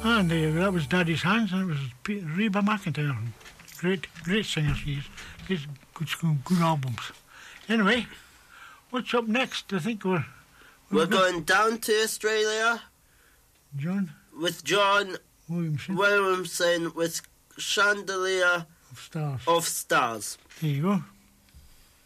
And that was Daddy's Hands, and it was Reba McEntire. Great singer she is. Good albums. Anyway, what's up next? I think we're going down to Australia. John? With John Williamson with Chandelier of Stars. There you go.